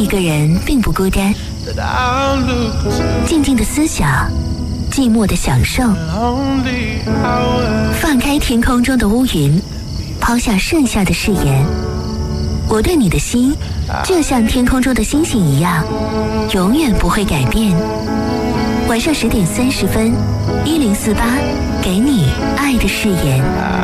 一个人并不孤单，静静的思想，寂寞的享受，放开天空中的乌云，抛下剩下的誓言。我对你的心，就像天空中的星星一样，永远不会改变。晚上10点30分，1048，给你爱的誓言。